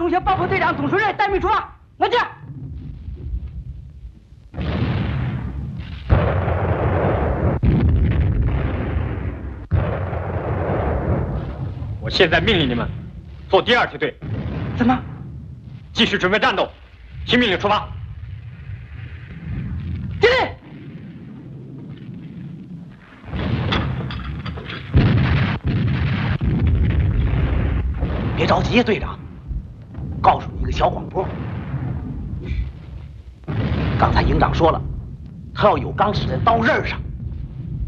中学爆破队长总主任待命出发，我见。 我现在命令你们做第二梯队。 怎么？ 继续准备战斗，听命令出发。 敬礼。 别着急呀，队长。告诉你一个小广播。刚才营长说了，他要有钢使在刀刃上。